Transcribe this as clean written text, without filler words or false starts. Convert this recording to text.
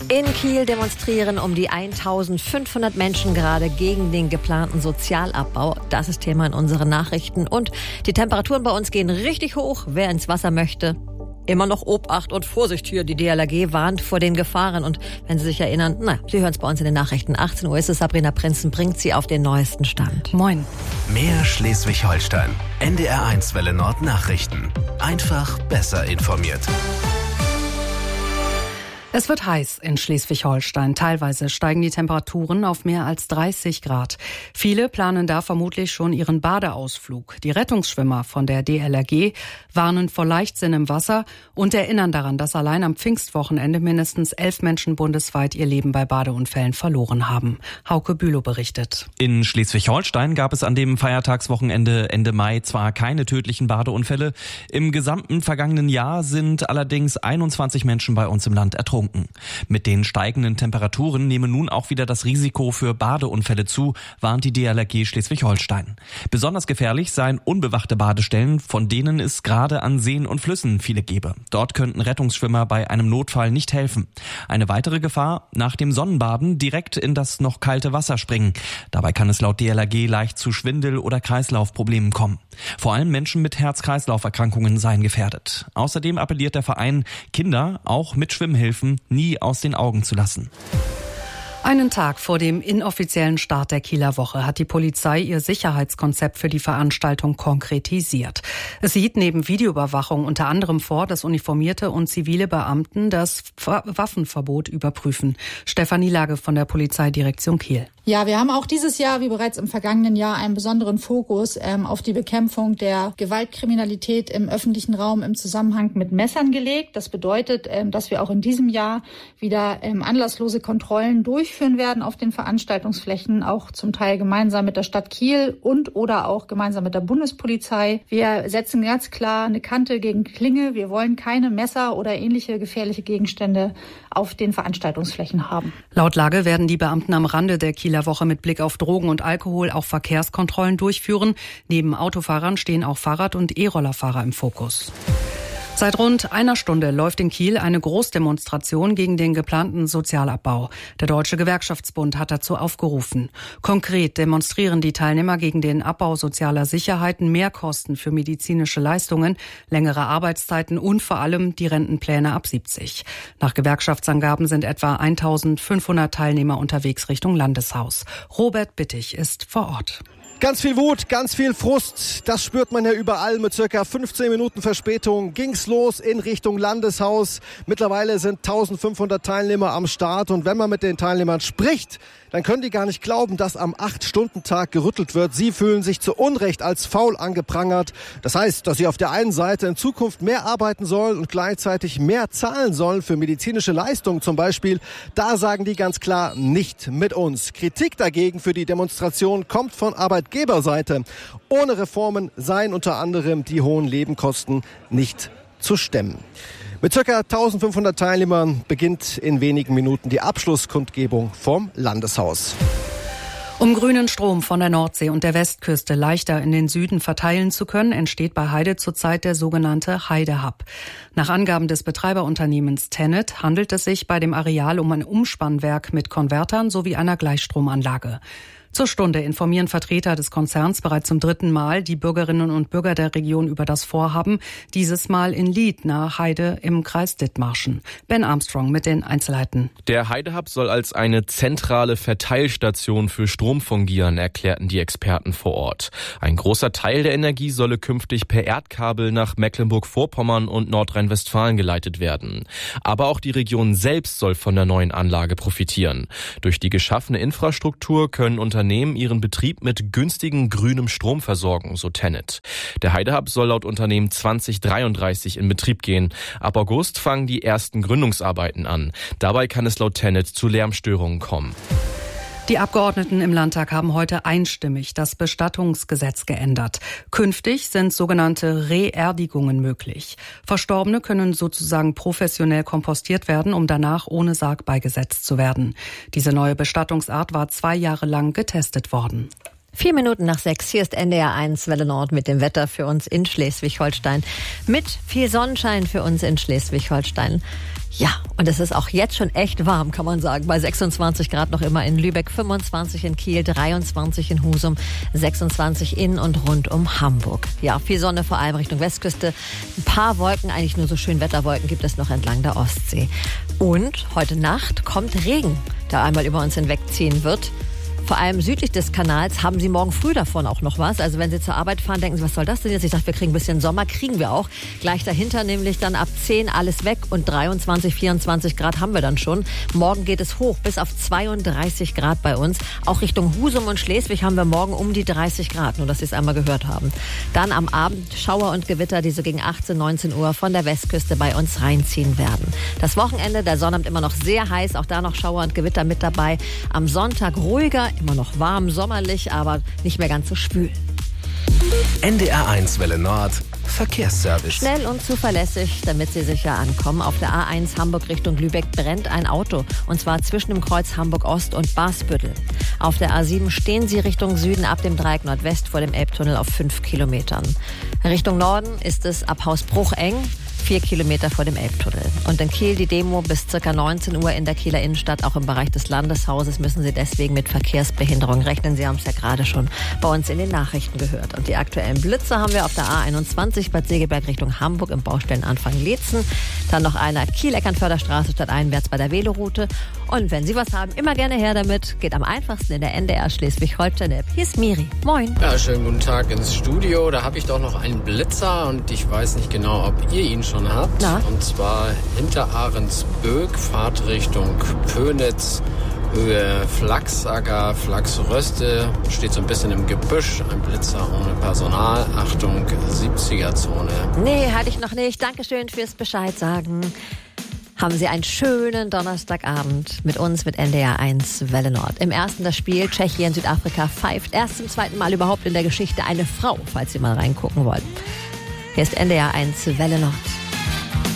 In Kiel demonstrieren um die 1500 Menschen gerade gegen den geplanten Sozialabbau. Das ist Thema in unseren Nachrichten. Und die Temperaturen bei uns gehen richtig hoch. Wer ins Wasser möchte, immer noch Obacht und Vorsicht hier. Die DLRG warnt vor den Gefahren. Und wenn Sie sich erinnern, Sie hören es bei uns in den Nachrichten. 18 Uhr ist es. Sabrina Prinzen bringt Sie auf den neuesten Stand. Moin. Mehr Schleswig-Holstein. NDR1 Welle Nord Nachrichten. Einfach besser informiert. Es wird heiß in Schleswig-Holstein. Teilweise steigen die Temperaturen auf mehr als 30 Grad. Viele planen da vermutlich schon ihren Badeausflug. Die Rettungsschwimmer von der DLRG warnen vor Leichtsinn im Wasser und erinnern daran, dass allein am Pfingstwochenende mindestens 11 Menschen bundesweit ihr Leben bei Badeunfällen verloren haben. Hauke Bülow berichtet. In Schleswig-Holstein gab es an dem Feiertagswochenende Ende Mai zwar keine tödlichen Badeunfälle. Im gesamten vergangenen Jahr sind allerdings 21 Menschen bei uns im Land ertrunken. Mit den steigenden Temperaturen nehme nun auch wieder das Risiko für Badeunfälle zu, warnt die DLRG Schleswig-Holstein. Besonders gefährlich seien unbewachte Badestellen, von denen es gerade an Seen und Flüssen viele gebe. Dort könnten Rettungsschwimmer bei einem Notfall nicht helfen. Eine weitere Gefahr: nach dem Sonnenbaden direkt in das noch kalte Wasser springen. Dabei kann es laut DLRG leicht zu Schwindel- oder Kreislaufproblemen kommen. Vor allem Menschen mit Herz-Kreislauf-Erkrankungen seien gefährdet. Außerdem appelliert der Verein, Kinder auch mit Schwimmhilfen nie aus den Augen zu lassen. Einen Tag vor dem inoffiziellen Start der Kieler Woche hat die Polizei ihr Sicherheitskonzept für die Veranstaltung konkretisiert. Es sieht neben Videoüberwachung unter anderem vor, dass uniformierte und zivile Beamten das Waffenverbot überprüfen. Stefanie Lage von der Polizeidirektion Kiel. Ja, wir haben auch dieses Jahr, wie bereits im vergangenen Jahr, einen besonderen Fokus auf die Bekämpfung der Gewaltkriminalität im öffentlichen Raum im Zusammenhang mit Messern gelegt. Das bedeutet, dass wir auch in diesem Jahr wieder anlasslose Kontrollen durchführen werden auf den Veranstaltungsflächen, auch zum Teil gemeinsam mit der Stadt Kiel oder auch gemeinsam mit der Bundespolizei. Wir setzen ganz klar eine Kante gegen Klinge. Wir wollen keine Messer oder ähnliche gefährliche Gegenstände auf den Veranstaltungsflächen haben. Laut Lage werden die Beamten am Rande der Kieler Woche mit Blick auf Drogen und Alkohol auch Verkehrskontrollen durchführen. Neben Autofahrern stehen auch Fahrrad- und E-Rollerfahrer im Fokus. Seit rund einer Stunde läuft in Kiel eine Großdemonstration gegen den geplanten Sozialabbau. Der Deutsche Gewerkschaftsbund hat dazu aufgerufen. Konkret demonstrieren die Teilnehmer gegen den Abbau sozialer Sicherheiten, Mehrkosten für medizinische Leistungen, längere Arbeitszeiten und vor allem die Rentenpläne ab 70. Nach Gewerkschaftsangaben sind etwa 1500 Teilnehmer unterwegs Richtung Landeshaus. Robert Bittig ist vor Ort. Ganz viel Wut, ganz viel Frust, das spürt man ja überall. Mit circa 15 Minuten Verspätung ging's los in Richtung Landeshaus. Mittlerweile sind 1500 Teilnehmer am Start und wenn man mit den Teilnehmern spricht, dann können die gar nicht glauben, dass am 8-Stunden-Tag gerüttelt wird. Sie fühlen sich zu Unrecht als faul angeprangert. Das heißt, dass sie auf der einen Seite in Zukunft mehr arbeiten sollen und gleichzeitig mehr zahlen sollen für medizinische Leistungen zum Beispiel. Da sagen die ganz klar, nicht mit uns. Kritik dagegen für die Demonstration kommt von Arbeitgeberseite. Ohne Reformen seien unter anderem die hohen Nebenkosten nicht zu stemmen. Mit ca. 1500 Teilnehmern beginnt in wenigen Minuten die Abschlusskundgebung vom Landeshaus. Um grünen Strom von der Nordsee und der Westküste leichter in den Süden verteilen zu können, entsteht bei Heide zurzeit der sogenannte Heide-Hub. Nach Angaben des Betreiberunternehmens TenneT handelt es sich bei dem Areal um ein Umspannwerk mit Konvertern sowie einer Gleichstromanlage. Zur Stunde informieren Vertreter des Konzerns bereits zum 3. Mal die Bürgerinnen und Bürger der Region über das Vorhaben, dieses Mal in Lied nahe Heide im Kreis Dithmarschen. Ben Armstrong mit den Einzelheiten. Der Heide-Hub soll als eine zentrale Verteilstation für Strom fungieren, erklärten die Experten vor Ort. Ein großer Teil der Energie solle künftig per Erdkabel nach Mecklenburg-Vorpommern und Nordrhein-Westfalen geleitet werden. Aber auch die Region selbst soll von der neuen Anlage profitieren. Durch die geschaffene Infrastruktur können Unternehmen ihren Betrieb mit günstigem grünem Strom versorgen, so TenneT. Der Heide-Hub soll laut Unternehmen 2033 in Betrieb gehen. Ab August fangen die ersten Gründungsarbeiten an. Dabei kann es laut TenneT zu Lärmstörungen kommen. Die Abgeordneten im Landtag haben heute einstimmig das Bestattungsgesetz geändert. Künftig sind sogenannte Reerdigungen möglich. Verstorbene können sozusagen professionell kompostiert werden, um danach ohne Sarg beigesetzt zu werden. Diese neue Bestattungsart war 2 Jahre lang getestet worden. 4 Minuten nach 6, hier ist NDR 1 Welle Nord mit dem Wetter für uns in Schleswig-Holstein. Mit viel Sonnenschein für uns in Schleswig-Holstein. Ja, und es ist auch jetzt schon echt warm, kann man sagen. Bei 26 Grad noch immer in Lübeck, 25 in Kiel, 23 in Husum, 26 in und rund um Hamburg. Ja, viel Sonne, vor allem Richtung Westküste. Ein paar Wolken, eigentlich nur so schön Wetterwolken gibt es noch entlang der Ostsee. Und heute Nacht kommt Regen, der einmal über uns hinwegziehen wird. Vor allem südlich des Kanals haben Sie morgen früh davon auch noch was. Also wenn Sie zur Arbeit fahren, denken Sie, was soll das denn jetzt? Ich dachte, wir kriegen ein bisschen Sommer, kriegen wir auch. Gleich dahinter nämlich dann ab 10 alles weg und 23, 24 Grad haben wir dann schon. Morgen geht es hoch bis auf 32 Grad bei uns. Auch Richtung Husum und Schleswig haben wir morgen um die 30 Grad, nur dass Sie es einmal gehört haben. Dann am Abend Schauer und Gewitter, die so gegen 18, 19 Uhr von der Westküste bei uns reinziehen werden. Das Wochenende, der Sonnabend immer noch sehr heiß, auch da noch Schauer und Gewitter mit dabei. Am Sonntag ruhiger, immer noch warm, sommerlich, aber nicht mehr ganz so schwül. NDR 1 Welle Nord, Verkehrsservice. Schnell und zuverlässig, damit Sie sicher ankommen. Auf der A1 Hamburg Richtung Lübeck brennt ein Auto. Und zwar zwischen dem Kreuz Hamburg Ost und Barsbüttel. Auf der A7 stehen Sie Richtung Süden ab dem Dreieck Nordwest vor dem Elbtunnel auf 5 Kilometern. Richtung Norden ist es ab Hausbruch eng. 4 Kilometer vor dem Elbtunnel. Und in Kiel die Demo bis ca. 19 Uhr in der Kieler Innenstadt. Auch im Bereich des Landeshauses müssen Sie deswegen mit Verkehrsbehinderung rechnen. Sie haben es ja gerade schon bei uns in den Nachrichten gehört. Und die aktuellen Blitze haben wir auf der A21 Bad Segeberg Richtung Hamburg im Baustellenanfang Leetzen. Dann noch einer Kiel-Eckernförderstraße stadteinwärts bei der Veloroute. Und wenn Sie was haben, immer gerne her damit. Geht am einfachsten in der NDR Schleswig-Holstein-App. Hier ist Miri. Moin. Ja, schönen guten Tag ins Studio. Da habe ich doch noch einen Blitzer und ich weiß nicht genau, ob ihr ihn schon habt. Na? Und zwar hinter Ahrensböck, Fahrtrichtung Pönitz, Höhe Flachsacker, Flachsröste, steht so ein bisschen im Gebüsch, ein Blitzer ohne Personal, Achtung, 70er-Zone. Nee, hatte ich noch nicht. Dankeschön fürs Bescheid sagen. Haben Sie einen schönen Donnerstagabend mit uns, mit NDR 1 Welle Nord. Im ersten das Spiel Tschechien, Südafrika pfeift. Erst zum zweiten Mal überhaupt in der Geschichte eine Frau, falls Sie mal reingucken wollen. Hier ist NDR 1 Welle Nord.